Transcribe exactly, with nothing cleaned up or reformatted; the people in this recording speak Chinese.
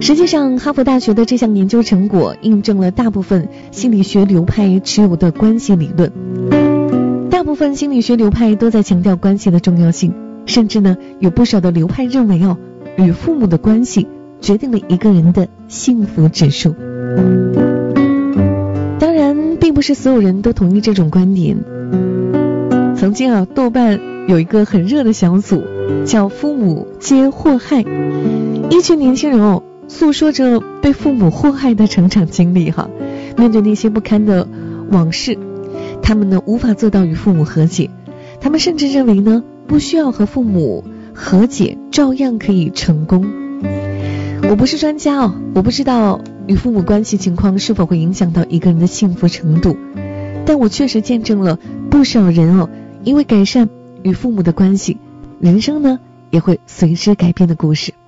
实际上，哈佛大学的这项研究成果印证了大部分心理学流派持有的关系理论。大部分心理学流派都在强调关系的重要性，甚至呢，有不少的流派认为哦，与父母的关系决定了一个人的幸福指数。当然，并不是所有人都同意这种观点。曾经啊，豆瓣有一个很热的小组，叫父母皆祸害，一群年轻人哦，诉说着被父母祸害的成长经历哈。面对那些不堪的往事，他们呢无法做到与父母和解，他们甚至认为呢不需要和父母和解，照样可以成功。我不是专家哦，我不知道与父母关系情况是否会影响到一个人的幸福程度，但我确实见证了不少人哦，因为改善与父母的关系，人生呢也会随之改变的故事。